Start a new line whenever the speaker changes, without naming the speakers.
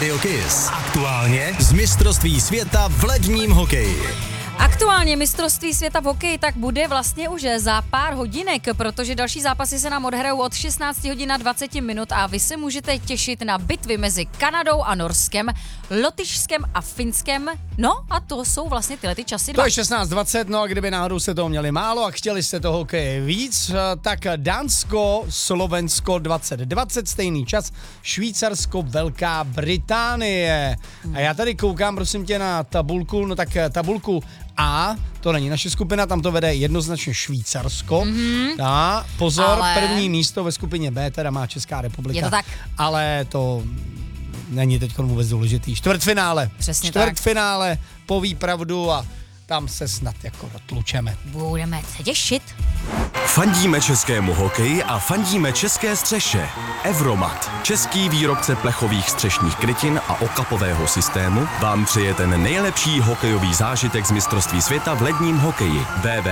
Radio Kiss. Aktuálně z mistrovství světa v ledním hokeji.
Aktuálně mistrovství světa v hokeji tak bude vlastně už za pár hodinek, protože další zápasy se nám odhrajou od 16 hodin na 20 minut a vy se můžete těšit na bitvy mezi Kanadou a Norskem, Lotyšskem a Finskem. No a to jsou vlastně tyhle ty časy.
To je 16:20, no a kdyby náhodou se toho měli málo a chtěli jste toho hokeje víc, tak Dánsko, Slovensko 20:20, stejný čas, Švýcarsko, Velká Británie. A já tady koukám, prosím tě, na tabulku, no tak tabulku A, to není naše skupina, tam to vede jednoznačně Švýcarsko. A pozor,
Ale
první místo ve skupině B teda má Česká republika.
Je to tak.
Ale to není teď vůbec důležitý. Čtvrtfinále.
Přesně tak.
Čtvrtfinále poví pravdu a tam se snad jako tlučeme.
Budeme se těšit.
Fandíme českému hokeji a fandíme české střeše. Evromat, český výrobce plechových střešních krytin a okapového systému, vám přeje ten nejlepší hokejový zážitek z mistrovství světa v ledním hokeji.